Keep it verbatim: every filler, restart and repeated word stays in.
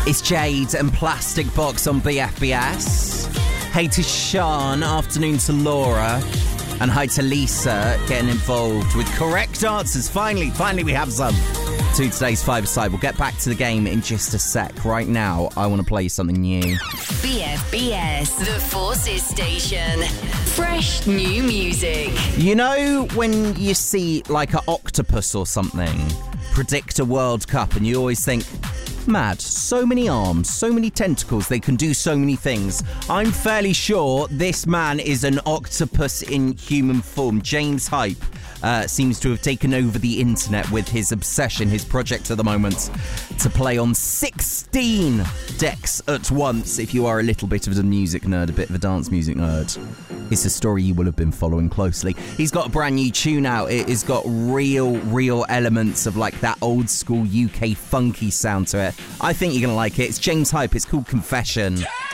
It's Jade and Plastic Box on B F B S. Hey to Sean, afternoon to Laura, and hi to Lisa, getting involved with correct answers. Finally, finally we have some to today's five-a-side. We'll get back to the game in just a sec. Right now, I want to play something new. B F B S, the Forces Station. Fresh new music. You know when you see like an octopus or something predict a World Cup and you always think, mad, so many arms, so many tentacles, they can do so many things. I'm fairly sure this man is an octopus in human form. James Hype uh, seems to have taken over the internet with his obsession, his project at the moment, to play on sixteen decks at once. If you are a little bit of a music nerd, a bit of a dance music nerd, it's a story you will have been following closely. He's got a brand new tune out. It has got real, real elements of like that old school U K funky sound to it. I think you're going to like it. It's James Hype. It's called Confession.